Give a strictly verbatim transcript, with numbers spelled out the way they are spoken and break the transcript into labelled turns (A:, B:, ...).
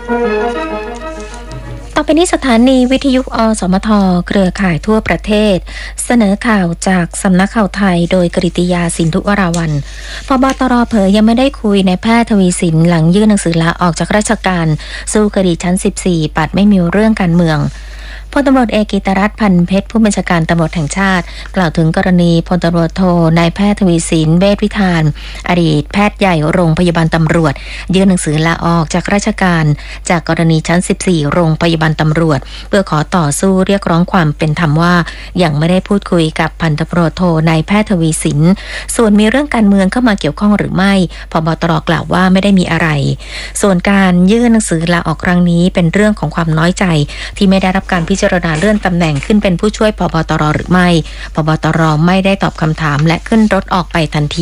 A: ต่อไปนี้สถานีวิทยุอสมทเครือข่ายทั่วประเทศเสนอข่าวจากสำนักข่าวไทยโดยกฤติยาสินธุวราวัลย์ ผบ.ตร.เผยยังไม่ได้คุยในแพทย์ทวีสินหลังยื่นหนังสือลาออกจากราชการสู้คดีชั้นสิบสี่ปัดไม่มีเรื่องการเมืองพลตำรวจเอกกิตรัตน์พันเพชรผู้บัญชาการตำรวจแห่งชาติกล่าวถึงกรณีพลตำรวจโทนายแพทย์ทวีสินเวชวิธานอดีตแพทย์ใหญ่โรงพยาบาลตำรวจยื่นหนังสือลาออกจากราชการจากกรณีชั้นสิบสี่โรงพยาบาลตำรวจเพื่อขอต่อสู้เรียกร้องความเป็นธรรมว่ายังไม่ได้พูดคุยกับพันตำรวจโทนายแพทย์ทวีสินส่วนมีเรื่องการเมืองเข้ามาเกี่ยวข้องหรือไม่ผบ.ตร.กล่าวว่าไม่ได้มีอะไรส่วนการยื่นหนังสือลาออกครั้งนี้เป็นเรื่องของความน้อยใจที่ไม่ได้รับการพิจารณาเลื่อนตำแหน่งขึ้นเป็นผู้ช่วยผบ.ตร.หรือไม่ผบ.ตร.ไม่ได้ตอบคำถามและขึ้นรถออกไปทันที